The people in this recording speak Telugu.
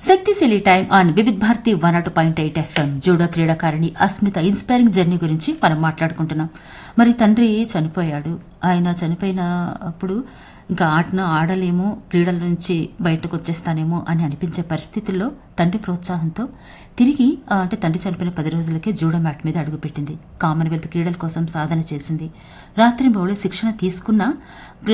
శక్తిశీలి time on Vividh Bharati 102.8 FM. Judo క్రీడాకారిణి అస్మిత ఇన్స్పైరింగ్ జర్నీ గురించి మనం మాట్లాడుకుంటున్నాం. మరి తండ్రి చనిపోయాడు. ఆయన చనిపోయిన అప్పుడు ఇంకా ఆటను ఆడలేమో, క్రీడల నుంచి బయటకు వచ్చేస్తానేమో అని అనిపించే పరిస్థితుల్లో తండ్రి ప్రోత్సాహంతో తిరిగి అంటే తండ్రి చనిపోయిన 10 రోజులకే జూడో మ్యాట్ మీద అడుగుపెట్టింది. కామన్వెల్త్ క్రీడల కోసం సాధన చేసింది. రాత్రి బౌళ శిక్షణ తీసుకున్న